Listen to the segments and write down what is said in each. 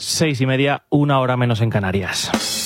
6:30, 1 hora menos en Canarias.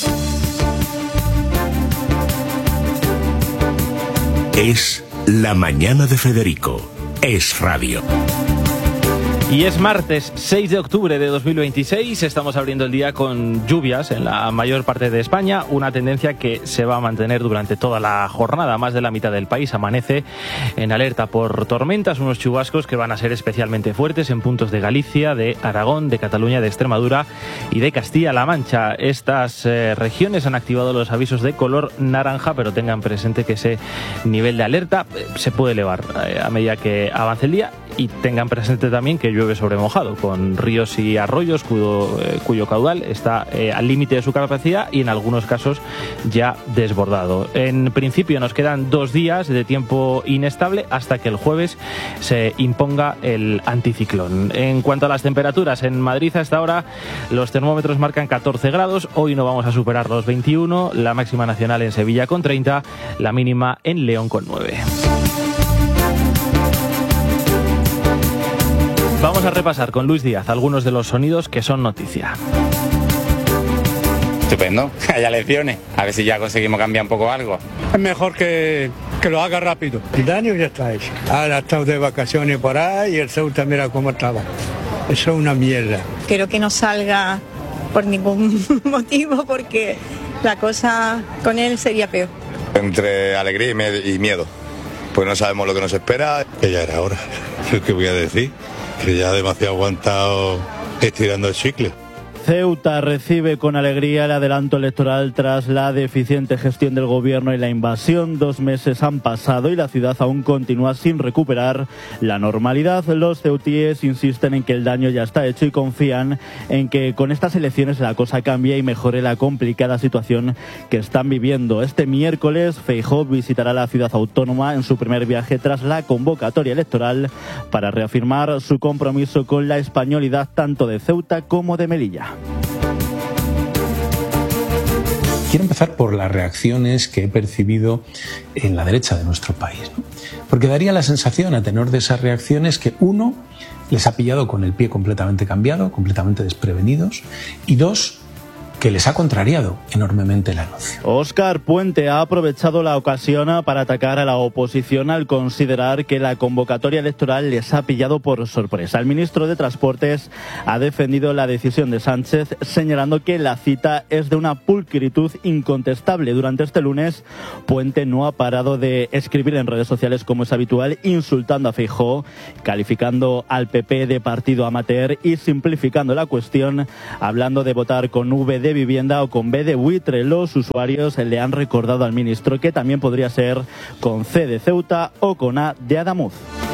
Es la mañana de Federico. Es radio. Y es martes 6 de octubre de 2026, estamos abriendo el día con lluvias en la mayor parte de España, una tendencia que se va a mantener durante toda la jornada. Más de la mitad del país amanece en alerta por tormentas, unos chubascos que van a ser especialmente fuertes en puntos de Galicia, de Aragón, de Cataluña, de Extremadura y de Castilla-La Mancha. Estas regiones han activado los avisos de color naranja, pero tengan presente que ese nivel de alerta se puede elevar a medida que avance el día, y tengan presente también que llueve sobre mojado, con ríos y arroyos cuyo caudal está al límite de su capacidad y en algunos casos ya desbordado. En principio nos quedan 2 días de tiempo inestable hasta que el jueves se imponga el anticiclón. En cuanto a las temperaturas, en Madrid a esta hora los termómetros marcan 14 grados, hoy no vamos a superar los 21, la máxima nacional en Sevilla con 30, la mínima en León con 9. Vamos a repasar con Luis Díaz algunos de los sonidos que son noticia. Estupendo, que haya elecciones, a ver si ya conseguimos cambiar un poco algo. Es mejor que lo haga rápido. El daño ya está hecho. Ahora estamos de vacaciones por ahí y el Ceuta mira cómo estaba. Eso es una mierda. Quiero que no salga por ningún motivo porque la cosa con él sería peor. Entre alegría y miedo, pues no sabemos lo que nos espera. Que ya era hora. ¿Qué voy a decir? Que ya demasiado aguantado estirando el chicle. Ceuta recibe con alegría el adelanto electoral tras la deficiente gestión del gobierno y la invasión. 2 meses han pasado y la ciudad aún continúa sin recuperar la normalidad. Los ceutíes insisten en que el daño ya está hecho y confían en que con estas elecciones la cosa cambie y mejore la complicada situación que están viviendo. Este miércoles Feijóo visitará la ciudad autónoma en su primer viaje tras la convocatoria electoral para reafirmar su compromiso con la españolidad tanto de Ceuta como de Melilla. Quiero empezar por las reacciones que he percibido en la derecha de nuestro país, ¿no? Porque daría la sensación, a tenor de esas reacciones, que uno, les ha pillado con el pie completamente cambiado, completamente desprevenidos, y dos, que les ha contrariado enormemente el anuncio. Óscar Puente ha aprovechado la ocasión para atacar a la oposición al considerar que la convocatoria electoral les ha pillado por sorpresa. El ministro de Transportes ha defendido la decisión de Sánchez, señalando que la cita es de una pulcritud incontestable. Durante este lunes, Puente no ha parado de escribir en redes sociales como es habitual, insultando a Feijóo, calificando al PP de partido amateur y simplificando la cuestión, hablando de votar con V de vivienda o con B de buitre. Los usuarios le han recordado al ministro que también podría ser con C de Ceuta o con A de Adamuz.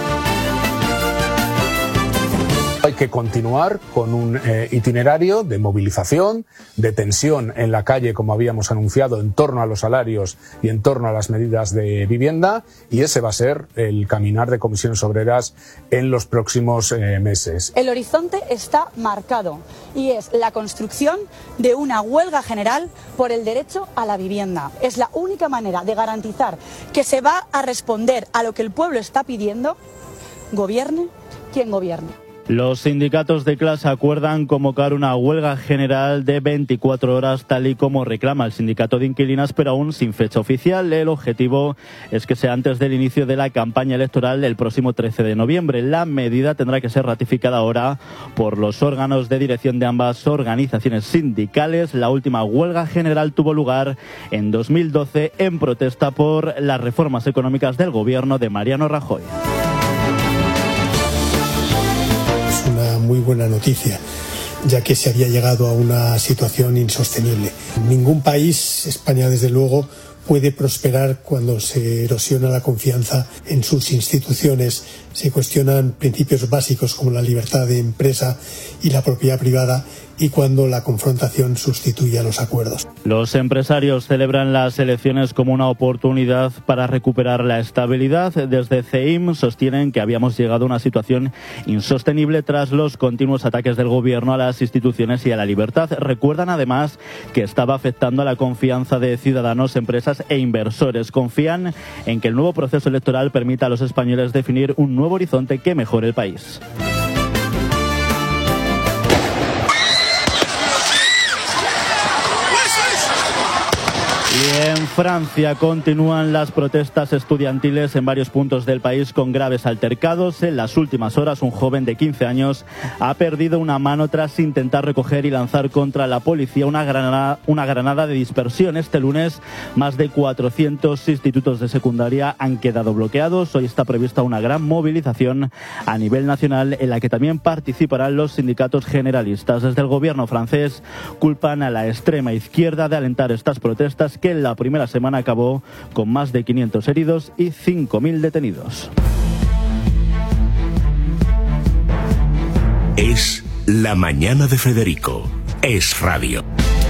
Hay que continuar con un itinerario de movilización, de tensión en la calle, como habíamos anunciado, en torno a los salarios y en torno a las medidas de vivienda, y ese va a ser el caminar de Comisiones Obreras en los próximos meses. El horizonte está marcado y es la construcción de una huelga general por el derecho a la vivienda. Es la única manera de garantizar que se va a responder a lo que el pueblo está pidiendo, gobierne quien gobierne. Los sindicatos de clase acuerdan convocar una huelga general de 24 horas, tal y como reclama el sindicato de inquilinas, pero aún sin fecha oficial. El objetivo es que sea antes del inicio de la campaña electoral del próximo 13 de noviembre. La medida tendrá que ser ratificada ahora por los órganos de dirección de ambas organizaciones sindicales. La última huelga general tuvo lugar en 2012 en protesta por las reformas económicas del gobierno de Mariano Rajoy. Una muy buena noticia, ya que se había llegado a una situación insostenible. Ningún país, España desde luego, puede prosperar cuando se erosiona la confianza en sus instituciones, se cuestionan principios básicos como la libertad de empresa y la propiedad privada, y cuando la confrontación sustituye a los acuerdos. Los empresarios celebran las elecciones como una oportunidad para recuperar la estabilidad. Desde CEIM sostienen que habíamos llegado a una situación insostenible tras los continuos ataques del gobierno a las instituciones y a la libertad. Recuerdan además que estaba afectando a la confianza de ciudadanos, empresas e inversores. Confían en que el nuevo proceso electoral permita a los españoles definir un nuevo horizonte que mejore el país. Francia continúan las protestas estudiantiles en varios puntos del país con graves altercados. En las últimas horas, un joven de 15 años ha perdido una mano tras intentar recoger y lanzar contra la policía una granada de dispersión. Este lunes, más de 400 institutos de secundaria han quedado bloqueados. Hoy está prevista una gran movilización a nivel nacional en la que también participarán los sindicatos generalistas. Desde el gobierno francés culpan a la extrema izquierda de alentar estas protestas, que en la primera semana acabó con más de 500 heridos y 5.000 detenidos. Es la mañana de Federico. Es radio.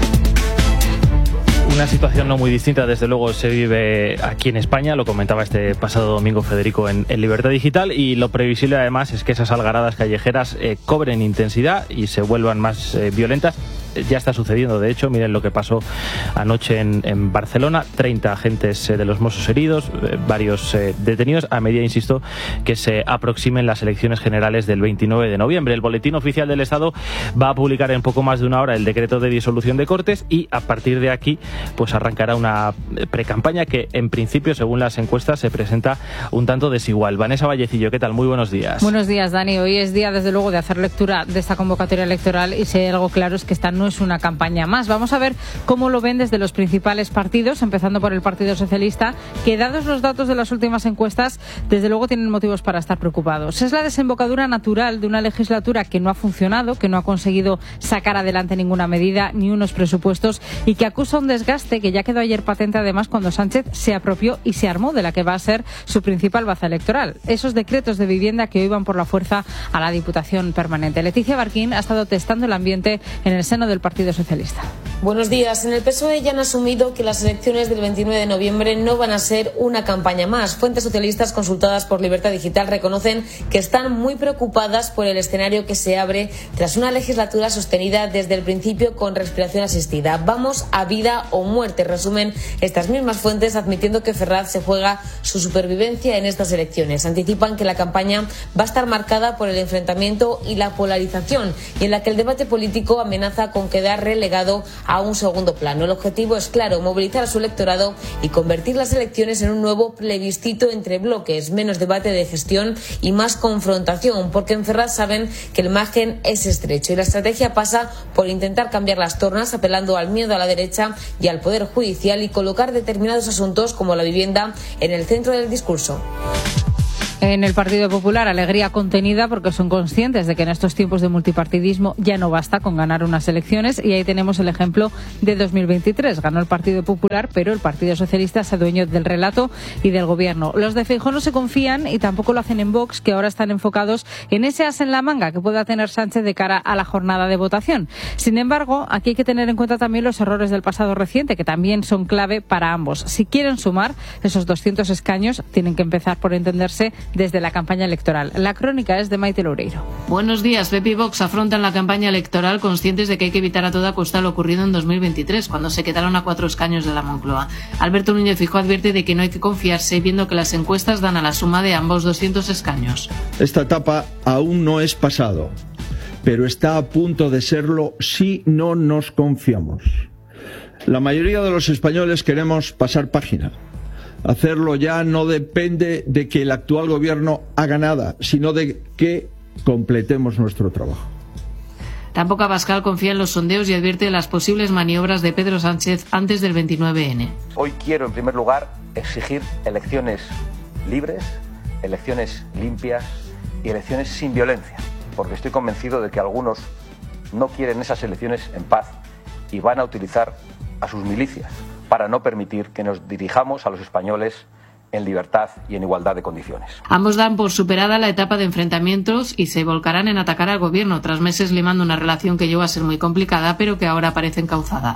Una situación no muy distinta, desde luego, se vive aquí en España. Lo comentaba este pasado domingo Federico en Libertad Digital, y lo previsible además es que esas algaradas callejeras cobren intensidad y se vuelvan más violentas. Ya está sucediendo, de hecho. Miren lo que pasó anoche en Barcelona: 30 agentes de los Mossos heridos, varios detenidos, a medida, insisto, que se aproximen las elecciones generales del 29 de noviembre. El Boletín Oficial del Estado va a publicar en poco más de una hora el decreto de disolución de Cortes, y a partir de aquí pues arrancará una precampaña que, en principio, según las encuestas, se presenta un tanto desigual. Vanessa Vallecillo, ¿qué tal? Muy buenos días. Buenos días, Dani. Hoy es día, desde luego, de hacer lectura de esta convocatoria electoral, y si hay algo claro es que esta no es una campaña más. Vamos a ver cómo lo ven desde los principales partidos, empezando por el Partido Socialista, que, dados los datos de las últimas encuestas, desde luego tienen motivos para estar preocupados. Es la desembocadura natural de una legislatura que no ha funcionado, que no ha conseguido sacar adelante ninguna medida ni unos presupuestos, y que acusa un desgaste que ya quedó ayer patente, además, cuando Sánchez se apropió y se armó de la que va a ser su principal baza electoral: esos decretos de vivienda que hoy van por la fuerza a la Diputación Permanente. Leticia Barquín ha estado testando el ambiente en el seno del Partido Socialista. Buenos días. En el PSOE ya han asumido que las elecciones del 29 de noviembre no van a ser una campaña más. Fuentes socialistas consultadas por Libertad Digital reconocen que están muy preocupadas por el escenario que se abre tras una legislatura sostenida desde el principio con respiración asistida. Vamos a vida o muerte, resumen estas mismas fuentes, admitiendo que Ferraz se juega su supervivencia en estas elecciones. Anticipan que la campaña va a estar marcada por el enfrentamiento y la polarización, y en la que el debate político amenaza con quedar relegado a un segundo plano. El objetivo es claro: movilizar a su electorado y convertir las elecciones en un nuevo plebiscito entre bloques, menos debate de gestión y más confrontación, porque en Ferraz saben que el margen es estrecho y la estrategia pasa por intentar cambiar las tornas, apelando al miedo a la derecha y al Poder Judicial, y colocar determinados asuntos como la vivienda en el centro del discurso. En el Partido Popular, alegría contenida, porque son conscientes de que en estos tiempos de multipartidismo ya no basta con ganar unas elecciones, y ahí tenemos el ejemplo de 2023. Ganó el Partido Popular, pero el Partido Socialista se adueñó del relato y del gobierno. Los de Feijóo no se confían, y tampoco lo hacen en Vox, que ahora están enfocados en ese as en la manga que pueda tener Sánchez de cara a la jornada de votación. Sin embargo, aquí hay que tener en cuenta también los errores del pasado reciente, que también son clave para ambos. Si quieren sumar esos 200 escaños, tienen que empezar por entenderse desde la campaña electoral. La crónica es de Maite Loureiro. Buenos días. PP y Vox afrontan la campaña electoral conscientes de que hay que evitar a toda costa lo ocurrido en 2023, cuando se quedaron a 4 escaños de la Moncloa. Alberto Núñez Feijóo advierte de que no hay que confiarse, viendo que las encuestas dan a la suma de ambos 200 escaños. Esta etapa aún no es pasado, pero está a punto de serlo si no nos confiamos. La mayoría de los españoles queremos pasar página. Hacerlo ya no depende de que el actual gobierno haga nada, sino de que completemos nuestro trabajo. Tampoco Abascal confía en los sondeos y advierte de las posibles maniobras de Pedro Sánchez antes del 29N. Hoy quiero, en primer lugar, exigir elecciones libres, elecciones limpias y elecciones sin violencia, porque estoy convencido de que algunos no quieren esas elecciones en paz y van a utilizar a sus milicias para no permitir que nos dirijamos a los españoles en libertad y en igualdad de condiciones. Ambos dan por superada la etapa de enfrentamientos y se volcarán en atacar al gobierno, tras meses limando una relación que llegó a ser muy complicada, pero que ahora parece encauzada.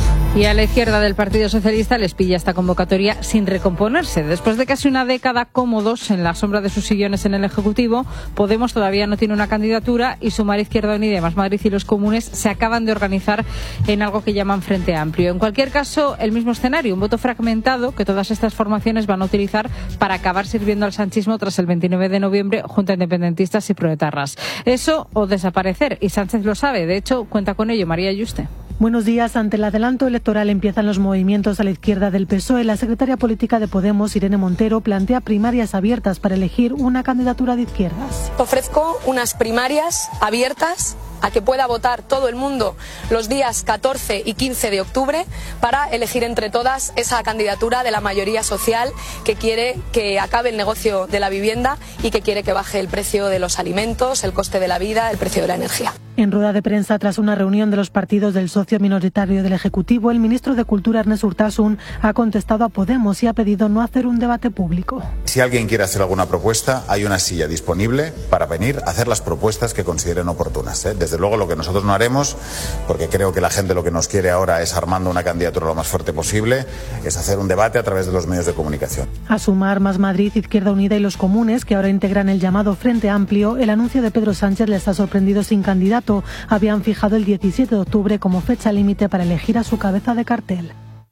Y a la izquierda del Partido Socialista les pilla esta convocatoria sin recomponerse. Después de casi una década cómodos en la sombra de sus sillones en el Ejecutivo, Podemos todavía no tiene una candidatura, y Sumar, Izquierda Unida, Más Madrid y los Comunes se acaban de organizar en algo que llaman Frente Amplio. En cualquier caso, el mismo escenario, un voto fragmentado que todas estas formaciones van a utilizar para acabar sirviendo al sanchismo tras el 29 de noviembre junto a independentistas y proetarras. Eso o desaparecer, y Sánchez lo sabe. De hecho, cuenta con ello María Yuste. Buenos días. Ante el adelanto electoral empiezan los movimientos a la izquierda del PSOE. La secretaria política de Podemos, Irene Montero, plantea primarias abiertas para elegir una candidatura de izquierdas. Ofrezco unas primarias abiertas a que pueda votar todo el mundo los días 14 y 15 de octubre para elegir entre todas esa candidatura de la mayoría social que quiere que acabe el negocio de la vivienda y que quiere que baje el precio de los alimentos, el coste de la vida, el precio de la energía. En rueda de prensa, tras una reunión de los partidos del socio minoritario del Ejecutivo, el ministro de Cultura, Ernest Urtasun, ha contestado a Podemos y ha pedido no hacer un debate público. Si alguien quiere hacer alguna propuesta, hay una silla disponible para venir a hacer las propuestas que consideren oportunas. Desde luego, lo que nosotros no haremos, porque creo que la gente lo que nos quiere ahora es armando una candidatura lo más fuerte posible, es hacer un debate a través de los medios de comunicación. A Sumar, Más Madrid, Izquierda Unida y los Comunes, que ahora integran el llamado Frente Amplio, el anuncio de Pedro Sánchez les ha sorprendido sin candidato. Habían fijado el 17 de octubre como fecha límite para elegir a su cabeza de cartel.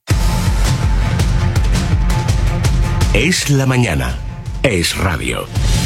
Es la mañana. Es radio.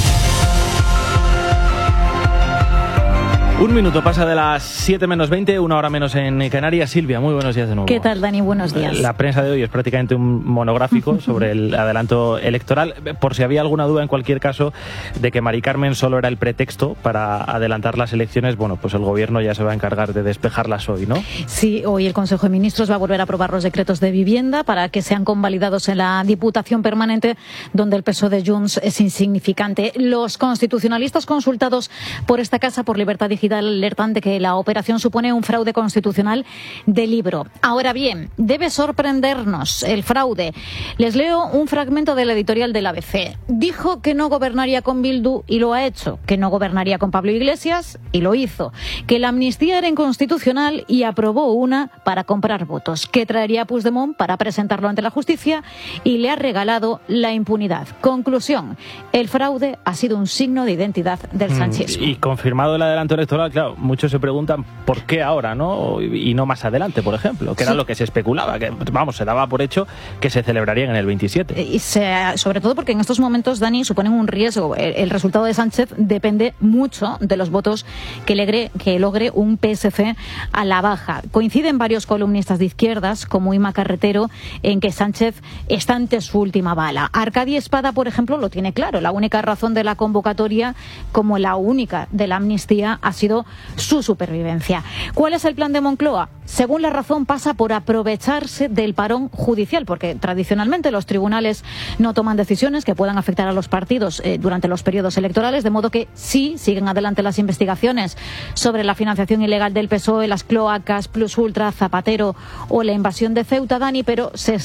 Un minuto pasa de las 7 menos 20, una hora menos en Canarias. Silvia, muy buenos días de nuevo. ¿Qué tal, Dani? Buenos días. La prensa de hoy es prácticamente un monográfico sobre el adelanto electoral. Por si había alguna duda, en cualquier caso, de que Mari Carmen solo era el pretexto para adelantar las elecciones, bueno, pues el gobierno ya se va a encargar de despejarlas hoy, ¿no? Sí, hoy el Consejo de Ministros va a volver a aprobar los decretos de vivienda para que sean convalidados en la Diputación Permanente, donde el peso de Junts es insignificante. Los constitucionalistas consultados por esta Casa por Libertad Digital alertan de que la operación supone un fraude constitucional de libro. Ahora bien, debe sorprendernos el fraude. Les leo un fragmento del editorial del ABC. Dijo que no gobernaría con Bildu y lo ha hecho. Que no gobernaría con Pablo Iglesias y lo hizo. Que la amnistía era inconstitucional y aprobó una para comprar votos. Que traería a Puigdemont para presentarlo ante la justicia y le ha regalado la impunidad. Conclusión, el fraude ha sido un signo de identidad del sanchismo. Y confirmado el adelanto electoral, claro, muchos se preguntan por qué ahora, ¿no? Y no más adelante, por ejemplo, que era lo que se especulaba, que vamos, se daba por hecho que se celebrarían en el 27. Y sobre todo porque en estos momentos, Dani, suponen un riesgo. El resultado de Sánchez depende mucho de los votos que logre un PSC a la baja. Coinciden varios columnistas de izquierdas, como Ima Carretero, en que Sánchez está ante su última bala. Arcadi Espada, por ejemplo, lo tiene claro. La única razón de la convocatoria, como la única de la amnistía, ha sido su supervivencia. ¿Cuál es el plan de Moncloa? Según La Razón, pasa por aprovecharse del parón judicial, porque tradicionalmente los tribunales no toman decisiones que puedan afectar a los partidos durante los periodos electorales, de modo que sí siguen adelante las investigaciones sobre la financiación ilegal del PSOE, las cloacas, Plus Ultra, Zapatero o la invasión de Ceuta, Dani, pero se